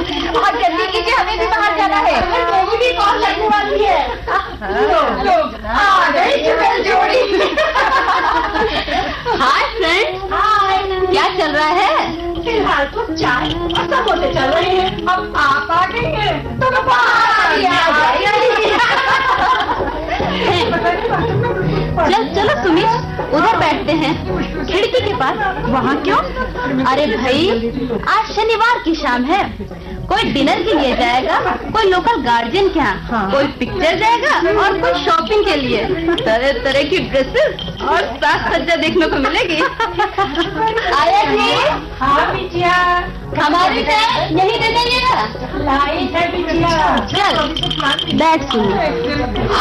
और जल्दी कीजिए, हमें भी बाहर जाना है। मेरी भी कॉल लगने वाली है। आ गई जुगल जोड़ी। हाय फ्रेंड, हाय। क्या चल रहा है? फिलहाल तो चाय और समोसे चल रहे हैं। अब आप आ गई हैं तो मैं बाहर आ जाएगी। चलो सुमित, उधर बैठते हैं खिड़की के पास। वहाँ क्यों? अरे भाई, आज शनिवार की शाम है। कोई डिनर के लिए जाएगा, कोई लोकल गार्जियन के यहाँ, कोई पिक्चर जाएगा और कोई शॉपिंग के लिए। तरह तरह की ड्रेसेस और साज सज्जा देखने को मिलेगी। आया जी? हाँ बिटिया, हमारी चाय यही दे देंगे ना? लाई है बिटिया। चल बैठ सुन।